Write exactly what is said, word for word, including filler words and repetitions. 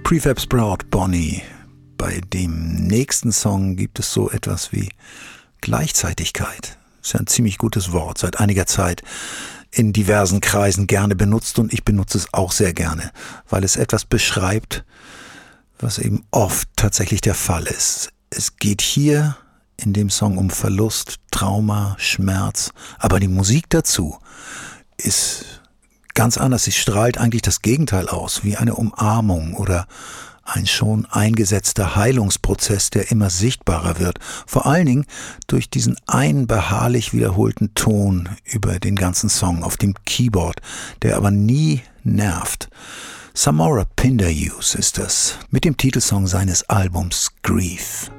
Prefab Sprout, Bonnie. Bei dem nächsten Song gibt es so etwas wie Gleichzeitigkeit. Ist ja ein ziemlich gutes Wort, seit einiger Zeit in diversen Kreisen gerne benutzt und ich benutze es auch sehr gerne, weil es etwas beschreibt, was eben oft tatsächlich der Fall ist. Es geht hier in dem Song um Verlust, Trauma, Schmerz, aber die Musik dazu ist ganz anders. Sie strahlt eigentlich das Gegenteil aus, wie eine Umarmung oder ein schon eingesetzter Heilungsprozess, der immer sichtbarer wird. Vor allen Dingen durch diesen einen beharrlich wiederholten Ton über den ganzen Song auf dem Keyboard, der aber nie nervt. Samora Pinderhughes ist das, mit dem Titelsong seines Albums Grief.